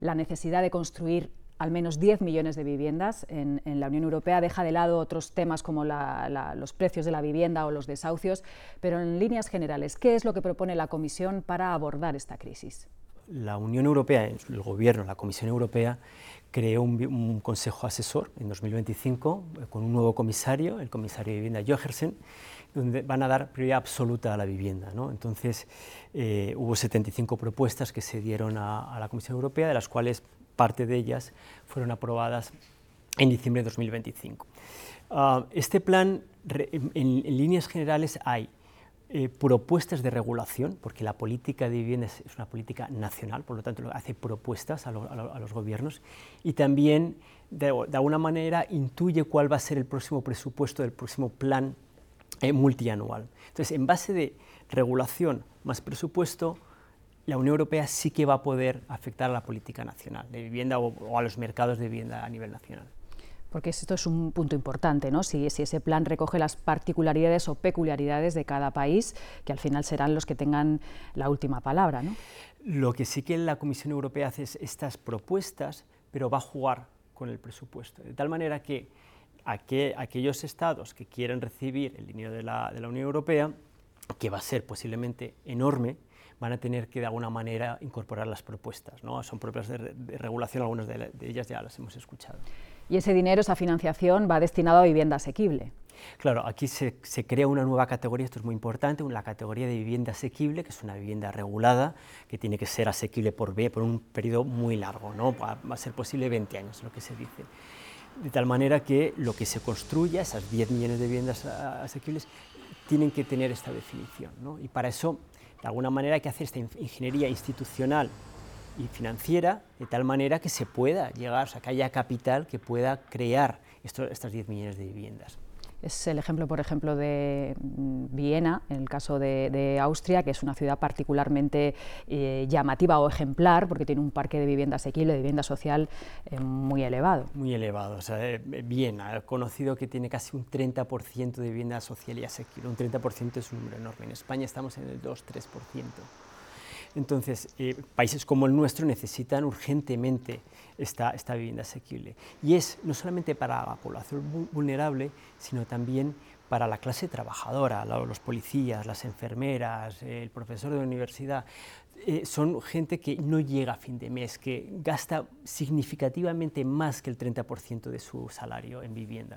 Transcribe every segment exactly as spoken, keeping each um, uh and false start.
La necesidad de construir al menos diez millones de viviendas en, en la Unión Europea deja de lado otros temas como la, la, los precios de la vivienda o los desahucios, pero en líneas generales, ¿qué es lo que propone la Comisión para abordar esta crisis? La Unión Europea, el Gobierno, la Comisión Europea, creó un, un consejo asesor en dos mil veinticinco con un nuevo comisario, el comisario de Vivienda Johansson, donde van a dar prioridad absoluta a la vivienda, ¿no? Entonces, eh, hubo setenta y cinco propuestas que se dieron a, a la Comisión Europea, de las cuales parte de ellas fueron aprobadas en diciembre de dos mil veinticinco. Uh, este plan, en, en líneas generales, hay Eh, propuestas de regulación, porque la política de vivienda es, es una política nacional, por lo tanto hace propuestas a, lo, a, lo, a los gobiernos, y también de, de alguna manera intuye cuál va a ser el próximo presupuesto del próximo plan eh, multianual. Entonces, en base de regulación más presupuesto, la Unión Europea sí que va a poder afectar a la política nacional de vivienda o, o a los mercados de vivienda a nivel nacional. Porque esto es un punto importante, ¿no? Si, si ese plan recoge las particularidades o peculiaridades de cada país, que al final serán los que tengan la última palabra, ¿no? Lo que sí que la Comisión Europea hace es estas propuestas, pero va a jugar con el presupuesto, de tal manera que aquel, aquellos estados que quieren recibir el dinero de la, de la Unión Europea, que va a ser posiblemente enorme, van a tener que de alguna manera incorporar las propuestas, ¿no? Son propias de, de regulación, algunas de, de ellas ya las hemos escuchado. Y ese dinero, esa financiación, va destinado a vivienda asequible. Claro, aquí se, se crea una nueva categoría, esto es muy importante, la categoría de vivienda asequible, que es una vivienda regulada, que tiene que ser asequible por, por un periodo muy largo, ¿no? Va, va a ser posible veinte años, es lo que se dice. De tal manera que lo que se construya, esas diez millones de viviendas asequibles, tienen que tener esta definición, ¿no? Y para eso, de alguna manera, hay que hacer esta ingeniería institucional y financiera, de tal manera que se pueda llegar, o sea, que haya capital que pueda crear esto, estas diez millones de viviendas. Es el ejemplo, por ejemplo, de Viena, en el caso de, de Austria, que es una ciudad particularmente eh, llamativa o ejemplar, porque tiene un parque de vivienda asequible, de vivienda social eh, muy elevado. Muy elevado. O sea, eh, Viena ha conocido que tiene casi un treinta por ciento de vivienda social y asequible. Un treinta por ciento es un número enorme. En España estamos en el dos a tres por ciento. Entonces, eh, países como el nuestro necesitan urgentemente esta, esta vivienda asequible. Y es no solamente para la población vulnerable, sino también para la clase trabajadora, los policías, las enfermeras, el profesor de la universidad. Eh, son gente que no llega a fin de mes, que gasta significativamente más que el treinta por ciento de su salario en vivienda.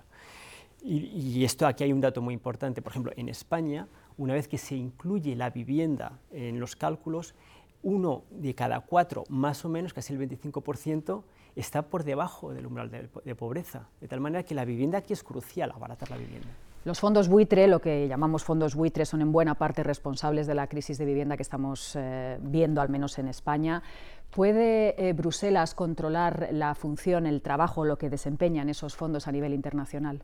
Y, y esto, aquí hay un dato muy importante. Por ejemplo, en España, una vez que se incluye la vivienda en los cálculos, uno de cada cuatro, más o menos, casi el veinticinco por ciento, está por debajo del umbral de, de pobreza. De tal manera que la vivienda aquí es crucial, abaratar la vivienda. Los fondos buitre, lo que llamamos fondos buitre, son en buena parte responsables de la crisis de vivienda que estamos eh, viendo, al menos en España. ¿Puede eh, Bruselas controlar la función, el trabajo, lo que desempeñan esos fondos a nivel internacional?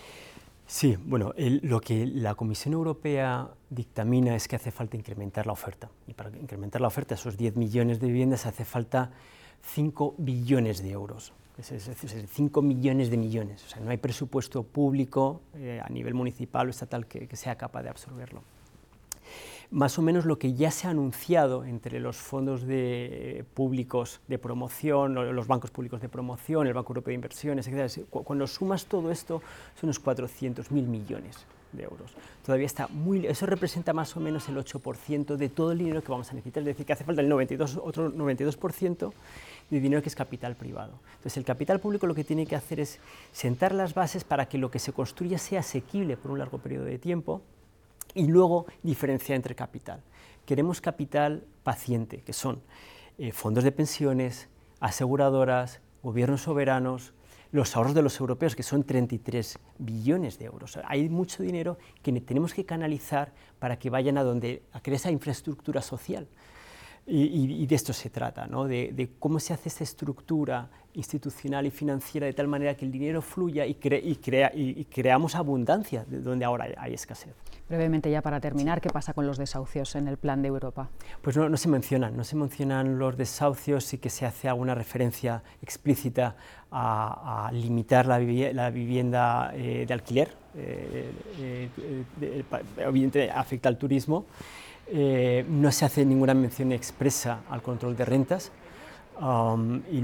Sí, bueno, el, lo que la Comisión Europea dictamina es que hace falta incrementar la oferta. Y para incrementar la oferta, esos diez millones de viviendas, hace falta cinco billones de euros. Es decir, cinco millones de millones. O sea, no hay presupuesto público eh, a nivel municipal o estatal que, que sea capaz de absorberlo. Más o menos lo que ya se ha anunciado entre los fondos de, eh, públicos de promoción, los bancos públicos de promoción, el Banco Europeo de Inversiones, etcétera. Cuando sumas todo esto, son unos cuatrocientos mil millones de euros. Todavía está muy, eso representa más o menos el ocho por ciento de todo el dinero que vamos a necesitar, es decir, que hace falta el noventa y dos, otro noventa y dos por ciento de dinero que es capital privado. Entonces, el capital público lo que tiene que hacer es sentar las bases para que lo que se construya sea asequible por un largo periodo de tiempo, y luego diferenciar entre capital. Queremos capital paciente, que son eh, fondos de pensiones, aseguradoras, gobiernos soberanos, los ahorros de los europeos, que son treinta y tres billones de euros. Hay mucho dinero que tenemos que canalizar para que vayan a donde a crear esa infraestructura social. Y, y, y de esto se trata, ¿no? de, de cómo se hace esta estructura institucional y financiera de tal manera que el dinero fluya y, cre, y, crea, y, y creamos abundancia de donde ahora hay, hay escasez. Brevemente, ya para terminar, ¿qué pasa con los desahucios en el plan de Europa? Pues no, no se mencionan, no se mencionan los desahucios, sí que se hace alguna referencia explícita a, a limitar la, vivi la vivienda eh, de alquiler, eh, eh, eh, eh, obviamente afecta al turismo. Eh, no se hace ninguna mención expresa al control de rentas, Um, y